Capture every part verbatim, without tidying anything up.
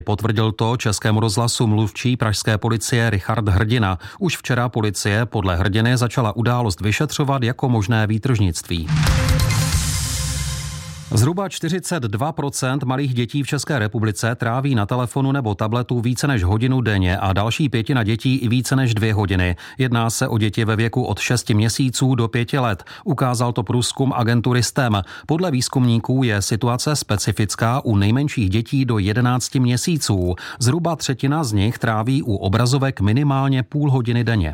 Potvrdil to Českému rozhlasu mluvčí pražské policie Richard Hrdina. Už včera policie podle Hrdiny začala událost vyšetřovat jako možné výtržnictví. Zhruba čtyřicet dva procent malých dětí v České republice tráví na telefonu nebo tabletu více než hodinu denně a další pětina dětí i více než dvě hodiny. Jedná se o děti ve věku od šesti měsíců do pěti let. Ukázal to průzkum agentury S T E M. Podle výzkumníků je situace specifická u nejmenších dětí do jedenácti měsíců. Zhruba třetina z nich tráví u obrazovek minimálně půl hodiny denně.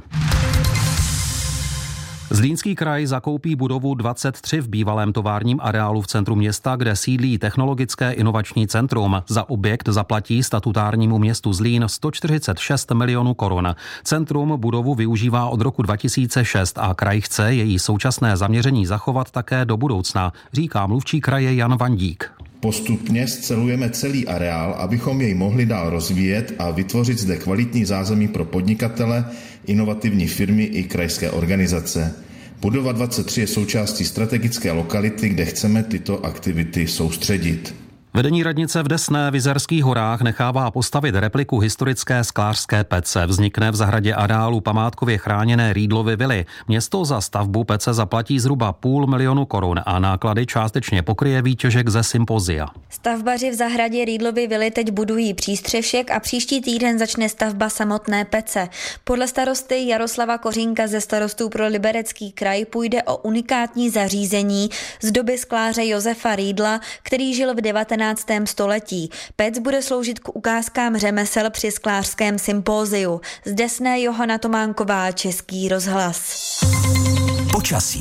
Zlínský kraj zakoupí budovu dvacet tři v bývalém továrním areálu v centru města, kde sídlí Technologické inovační centrum. Za objekt zaplatí statutárnímu městu Zlín sto čtyřicet šest milionů korun. Centrum budovu využívá od roku dva tisíce šest a kraj chce její současné zaměření zachovat také do budoucna, říká mluvčí kraje Jan Vandík. Postupně scelujeme celý areál, abychom jej mohli dál rozvíjet a vytvořit zde kvalitní zázemí pro podnikatele, inovativní firmy i krajské organizace. Budova dvacet tři je součástí strategické lokality, kde chceme tyto aktivity soustředit. Vedení radnice v Desné v Jizerských horách nechává postavit repliku historické sklářské pece. Vznikne v zahradě areálu památkově chráněné Rýdlovy vily. Město za stavbu pece zaplatí zhruba půl milionu korun a náklady částečně pokryje výtěžek ze sympozia. Stavbaři v zahradě Rýdlovy vily teď budují přístřešek a příští týden začne stavba samotné pece. Podle starosty Jaroslava Kořínka ze Starostů pro Liberecký kraj půjde o unikátní zařízení z doby skláře Josefa Rýdla, který žil v devatenáctém století. Pec bude sloužit k ukázkám řemesel při sklářském sympóziu. Z Desné Johana Tománková, Český rozhlas. Počasí.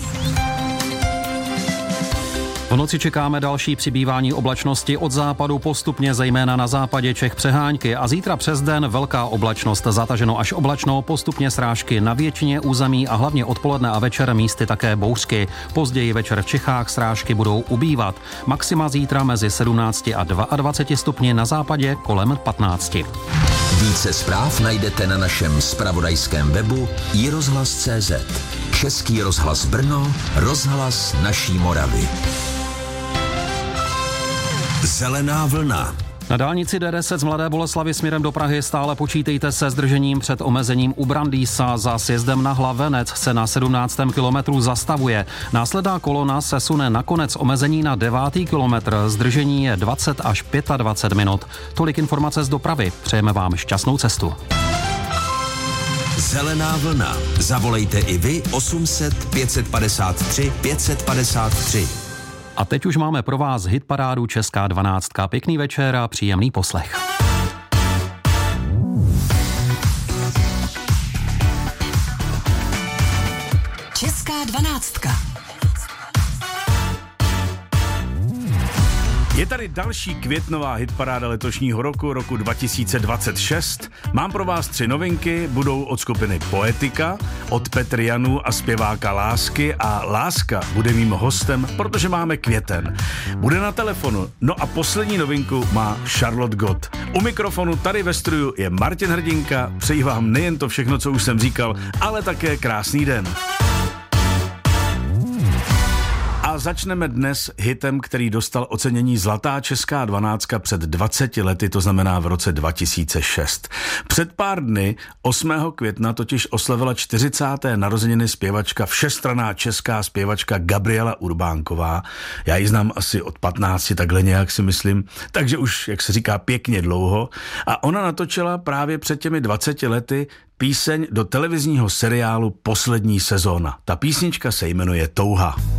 V noci čekáme další přibývání oblačnosti od západu, postupně zejména na západě Čech přehánky a zítra přes den velká oblačnost, zataženo až oblačno, postupně srážky na většině území a hlavně odpoledne a večer místy také bouřky. Později večer v Čechách srážky budou ubývat. Maxima zítra mezi sedmnácti a dvaceti dvěma stupni, na západě kolem patnácti. Více zpráv najdete na našem zpravodajském webu i rozhlas tečka cé zet. Český rozhlas Brno, rozhlas naší Moravy. Zelená vlna. Na dálnici D deset z Mladé Boleslavi směrem do Prahy stále počítejte se zdržením před omezením u Brandýsa. Za sjezdem na Hlavenec se na sedmnáctém kilometru zastavuje. Následná kolona se sune na konec omezení na devátý kilometr. Zdržení je dvacet až dvacet pět minut. Tolik informace z dopravy. Přejeme vám šťastnou cestu. Zelená vlna. Zavolejte i vy osm set pět padesát tři pět padesát tři. A teď už máme pro vás hitparádu Česká dvanáctka. Pěkný večer a příjemný poslech. Česká dvanáctka. Je tady další květnová hitparáda letošního roku, roku dva tisíce dvacet šest. Mám pro vás tři novinky, budou od skupiny Poetika, od Petry Janu a zpěváka Lásky a Láska bude mým hostem, protože máme květen. Bude na telefonu. No a poslední novinku má Charlotte Gott. U mikrofonu tady ve studiu je Martin Hrdinka. Přeji vám nejen to všechno, co už jsem říkal, ale také krásný den. A začneme dnes hitem, který dostal ocenění Zlatá česká dvanáctka před dvaceti lety, to znamená v roce dva tisíce šest. Před pár dny, osmého května, totiž oslavila čtyřicáté narozeniny zpěvačka, všestranná česká zpěvačka Gabriela Urbánková. Já ji znám asi od patnácti, takhle nějak si myslím, takže už, jak se říká, pěkně dlouho. A ona natočila právě před těmi dvaceti lety píseň do televizního seriálu Poslední sezóna. Ta písnička se jmenuje Touha.